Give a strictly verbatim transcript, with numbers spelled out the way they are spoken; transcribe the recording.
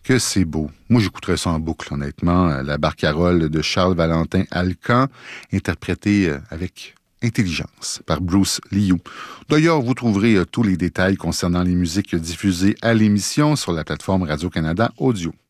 que c'est beau. Moi, j'écouterais ça en boucle, honnêtement. La Barcarolle de Charles-Valentin Alcan, interprétée avec intelligence par Bruce Liu. D'ailleurs, vous trouverez tous les détails concernant les musiques diffusées à l'émission sur la plateforme Radio-Canada Audio.